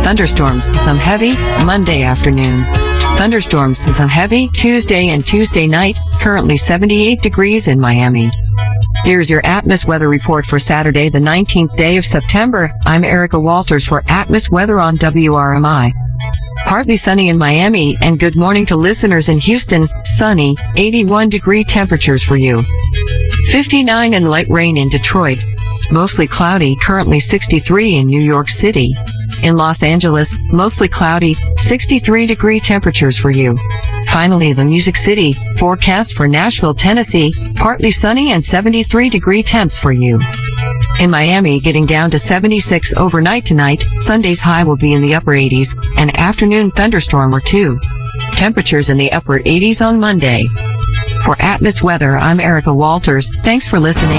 Thunderstorms, some heavy, Monday afternoon. Thunderstorms, some heavy, Tuesday and Tuesday night, currently 78 degrees in Miami. Here's your Atmos weather report for Saturday, the 19th day of September. I'm Erica Walters for Atmos Weather on WRMI. Partly sunny in Miami, and good morning to listeners in Houston. Sunny, 81-degree temperatures for you. 59 and light rain in Detroit. Mostly cloudy, currently 63 in New York City. In Los Angeles, mostly cloudy, 63-degree temperatures for you. Finally, the Music City, forecast for Nashville, Tennessee, partly sunny and 73-degree temps for you. In Miami, getting down to 76 overnight tonight, Sunday's high will be in the upper 80s, an afternoon thunderstorm or two. Temperatures in the upper 80s on Monday. For Atmos Weather, I'm Erica Walters. Thanks for listening.